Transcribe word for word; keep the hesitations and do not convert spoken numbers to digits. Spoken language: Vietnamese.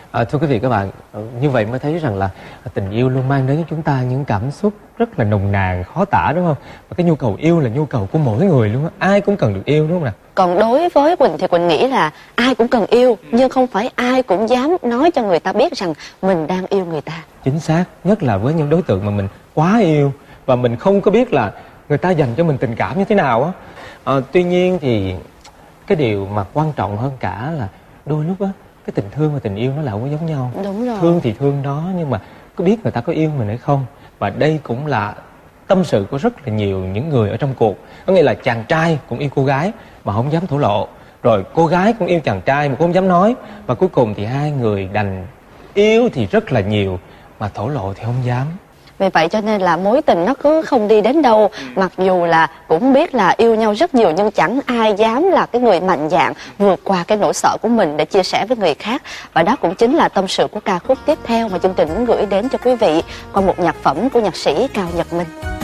À, thưa quý vị các bạn, như vậy mới thấy rằng là tình yêu luôn mang đến cho chúng ta những cảm xúc rất là nồng nàn, khó tả, đúng không? Và cái nhu cầu yêu là nhu cầu của mỗi người luôn á, ai cũng cần được yêu, đúng không nào? Còn đối với Quỳnh thì Quỳnh nghĩ là ai cũng cần yêu, nhưng không phải ai cũng dám nói cho người ta biết rằng mình đang yêu người ta. Chính xác, nhất là với những đối tượng mà mình quá yêu và mình không có biết là người ta dành cho mình tình cảm như thế nào á. À, tuy nhiên thì cái điều mà quan trọng hơn cả là đôi lúc á, cái tình thương và tình yêu nó là không có giống nhau. Đúng rồi. Thương thì thương đó, nhưng mà có biết người ta có yêu mình hay không. Và đây cũng là tâm sự của rất là nhiều những người ở trong cuộc. Có nghĩa là chàng trai cũng yêu cô gái mà không dám thổ lộ, rồi cô gái cũng yêu chàng trai mà cũng không dám nói, và cuối cùng thì hai người đành yêu thì rất là nhiều mà thổ lộ thì không dám. Vì vậy cho nên là mối tình nó cứ không đi đến đâu. Mặc dù là cũng biết là yêu nhau rất nhiều, nhưng chẳng ai dám là cái người mạnh dạn vượt qua cái nỗi sợ của mình để chia sẻ với người khác. Và đó cũng chính là tâm sự của ca khúc tiếp theo mà chương trình muốn gửi đến cho quý vị qua một nhạc phẩm của nhạc sĩ Cao Nhật Minh.